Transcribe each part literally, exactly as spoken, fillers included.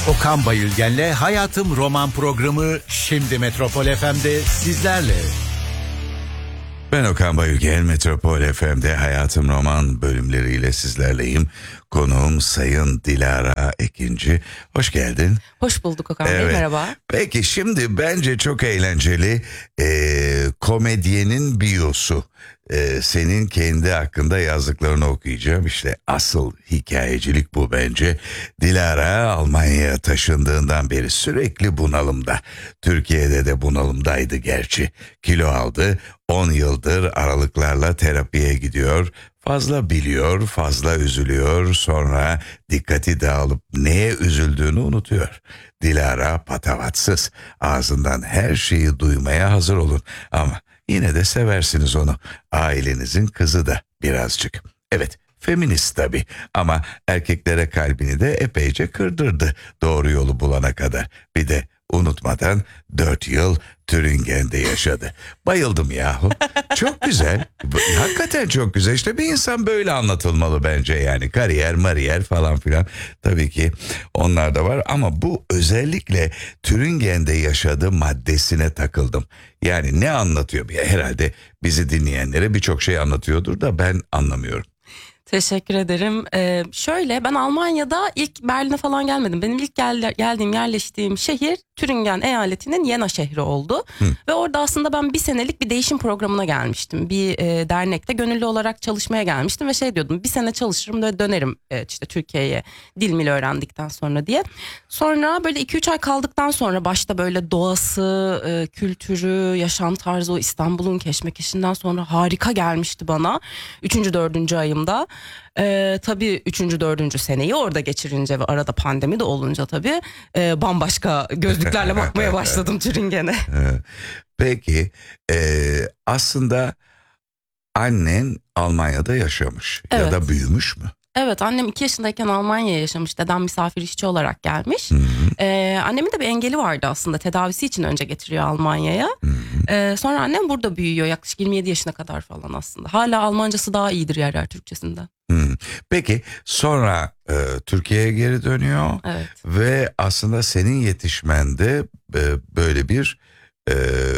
Okan Bayülgen'le Hayatım Roman programı şimdi Metropol F M'de sizlerle. Ben Okan Bayülgen, Metropol F M'de Hayatım Roman bölümleriyle sizlerleyim. Konuğum Sayın Dilara Ekinci. Hoş geldin. Hoş bulduk Okan Bey, evet. Merhaba. Peki şimdi bence çok eğlenceli ee, komedyenin biyosu. Ee, senin kendi hakkında yazdıklarını okuyacağım. İşte asıl hikayecilik bu bence. Dilara Almanya'ya taşındığından beri sürekli bunalımda. Türkiye'de de bunalımdaydı gerçi. Kilo aldı. on yıldır aralıklarla terapiye gidiyor. Fazla biliyor, fazla üzülüyor, sonra dikkati dağılıp neye üzüldüğünü unutuyor. Dilara patavatsız, ağzından her şeyi duymaya hazır olun ama yine de seversiniz onu. Ailenizin kızı da birazcık. Evet, feminist tabii ama erkeklere kalbini de epeyce kırdırdı doğru yolu bulana kadar. Bir de unutmadan dört yıl Türingen'de yaşadı. Bayıldım yahu. Çok güzel. Hakikaten çok güzel. İşte bir insan böyle anlatılmalı bence yani. Kariyer, mariyer falan filan. Tabii ki onlar da var ama bu özellikle Türingen'de yaşadığı maddesine takıldım. Yani ne anlatıyor? Herhalde bizi dinleyenlere birçok şey anlatıyordur da ben anlamıyorum. Teşekkür ederim. Ee, şöyle ben Almanya'da ilk Berlin'e falan gelmedim. Benim ilk gel- geldiğim yerleştiğim şehir Türingen eyaletinin Jena şehri oldu. Hı. Ve orada aslında ben bir senelik bir değişim programına gelmiştim. Bir e, dernekte gönüllü olarak çalışmaya gelmiştim ve şey diyordum, bir sene çalışırım ve dönerim e, işte Türkiye'ye dil mil öğrendikten sonra diye. Sonra böyle iki üç ay kaldıktan sonra başta böyle doğası, e, kültürü, yaşam tarzı, o İstanbul'un keşmekeşinden sonra harika gelmişti bana. Üçüncü dördüncü ayımda. Ee, tabii üçüncü dördüncü seneyi orada geçirince ve arada pandemi de olunca tabii e, bambaşka gözlüklerle bakmaya başladım Türingen'e. Peki e, aslında annen Almanya'da yaşamış, evet, ya da büyümüş mü? Evet, annem iki yaşındayken Almanya'ya yaşamış. Dedem misafir işçi olarak gelmiş. Ee, annemin de bir engeli vardı aslında. Tedavisi için önce getiriyor Almanya'ya. Ee, sonra annem burada büyüyor. Yaklaşık yirmi yedi yaşına kadar falan aslında. Hala Almancası daha iyidir yer yer Türkçesinden. Hmm. Peki sonra e, Türkiye'ye geri dönüyor. Evet. Ve aslında senin yetişmende e, böyle bir e,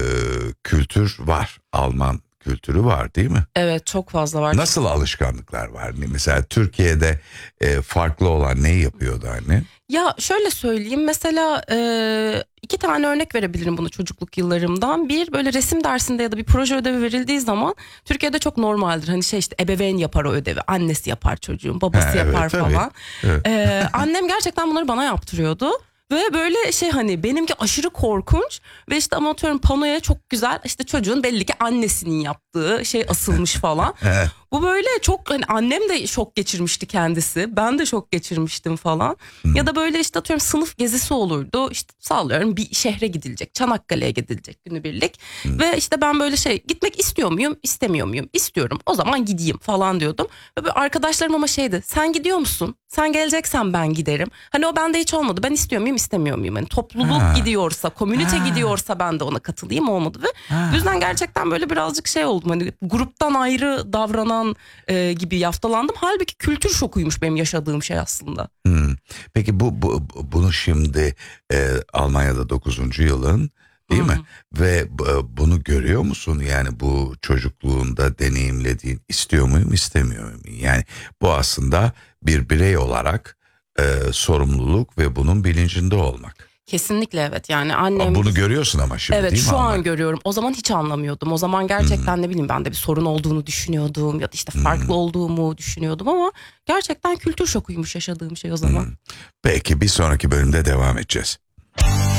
kültür var. Alman kültürü var değil mi? Evet, çok fazla var. Nasıl alışkanlıklar var? Mesela Türkiye'de e, farklı olan neyi yapıyordu anne? Ya şöyle söyleyeyim, mesela e, iki tane örnek verebilirim bunu çocukluk yıllarımdan. Bir, böyle resim dersinde ya da bir proje ödevi verildiği zaman Türkiye'de çok normaldir. Hani şey işte ebeveyn yapar o ödevi, annesi yapar çocuğun, babası ha, yapar evet, falan. Evet. E, annem gerçekten bunları bana yaptırıyordu. Ve böyle şey hani benimki aşırı korkunç ve işte ama atıyorum panoya çok güzel işte çocuğun belli ki annesinin yaptığı şey asılmış falan. Bu böyle çok hani annem de şok geçirmişti kendisi, ben de şok geçirmiştim falan. Hmm. Ya da böyle işte atıyorum sınıf gezisi olurdu, işte sallıyorum bir şehre gidilecek, Çanakkale'ye gidilecek günübirlik. Hmm. Ve işte ben böyle şey gitmek istiyor muyum istemiyor muyum, istiyorum o zaman gideyim falan diyordum. Ve böyle arkadaşlarım ama şeydi, sen gidiyor musun? Sen geleceksen ben giderim. Hani o bende hiç olmadı, ben istiyor muyum istemiyor muyum? Hani topluluk ha. gidiyorsa, komünite ha. gidiyorsa ben de ona katılayım, olmadı. Ve ha. bu yüzden gerçekten böyle birazcık şey oldum, hani gruptan ayrı davranan e, gibi yaftalandım. Halbuki kültür şokuymuş benim yaşadığım şey aslında. Hmm. Peki bu, bu bunu şimdi e, Almanya'da dokuzuncu yılın değil hmm. mi? Ve e, bunu görüyor musun? Yani bu çocukluğunda deneyimlediğin, istiyor muyum istemiyor muyum? Yani bu aslında bir birey olarak e, sorumluluk ve bunun bilincinde olmak. Kesinlikle evet, yani annem... Bunu görüyorsun ama şimdi evet, değil mi? Evet, şu anne? an görüyorum. O zaman hiç anlamıyordum. O zaman gerçekten hmm. ne bileyim ben de bir sorun olduğunu düşünüyordum. Ya da işte farklı hmm. olduğumu düşünüyordum ama gerçekten kültür şokuymuş yaşadığım şey o zaman. Hmm. Peki bir sonraki bölümde devam edeceğiz.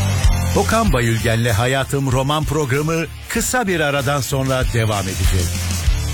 Okan Bayülgen'le Hayatım Roman programı kısa bir aradan sonra devam edecek.